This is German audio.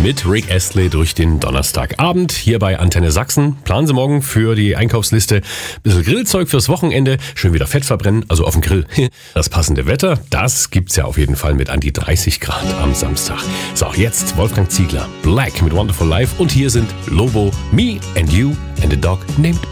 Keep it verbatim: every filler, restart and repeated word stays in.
mit Rick Astley durch den Donnerstagabend hier bei Antenne Sachsen. Planen Sie morgen für die Einkaufsliste ein bisschen Grillzeug fürs Wochenende. Schön wieder Fett verbrennen, also auf dem Grill. Das passende Wetter, das gibt's ja auf jeden Fall mit an die dreißig Grad am Samstag. So, jetzt Wolfgang Ziegler, Black mit Wonderful Life und hier sind Lobo, Me and You and a Dog Named